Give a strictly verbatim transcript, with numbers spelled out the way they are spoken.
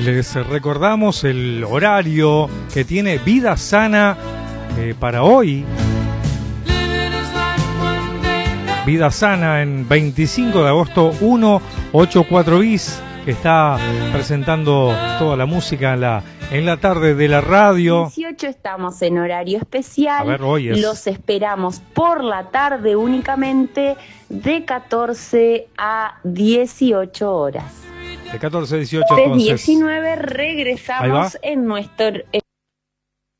les recordamos el horario que tiene Vida Sana eh, para hoy. Vida Sana en veinticinco de agosto, ciento ochenta y cuatro bis, que está presentando toda la música en la, en la tarde de la radio. dieciocho estamos en horario especial. A ver, hoy es... Los esperamos por la tarde únicamente de catorce a dieciocho horas. De catorce a dieciocho, De entonces. diecinueve regresamos en nuestro...